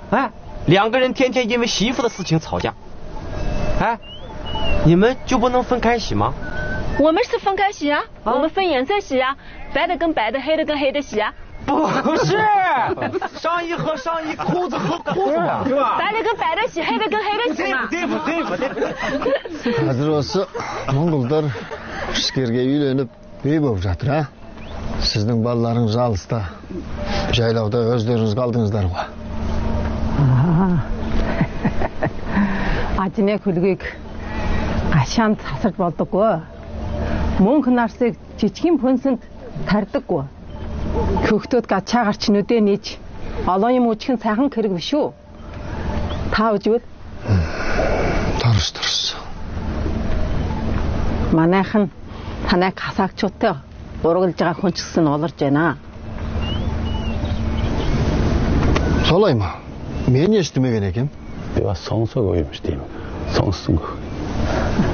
哎，两个人天天因为洗衣服的事情吵架，哎，你们就不能分开洗吗？ 我们是分开洗啊，我们分颜色洗啊，白的跟白的，黑的跟黑的洗啊。 不是，上衣和上衣，裤子和裤子嘛，是吧？ 白的跟白的洗，黑的跟黑的洗嘛。 对。Hazır olsa Moңғолдар ішкерге үйленіп үй болып жатыр, а? Сіздің балаларыңыз алыста, жайлауда өздеріңіз қалдыңыздар ғой. Ажны хөлгийг гашаанд тасарч болдоггүй. Мөнх нарсыг жижигэн пөнсөнд тарьдаггүй. Хөхтөд гачаа гарч нүдэ нээж олон юм үжихэн сайхан хэрэг биш үү? Та үжвэл? Дұрыс. Манайхан танайг хасаагчуудтай урагылж байгаа хүн ч гэсэн олорж байна. Солай ма? Мен естімеген екем. Би бас сонсоогүй юм шүү дээ. Сонссон.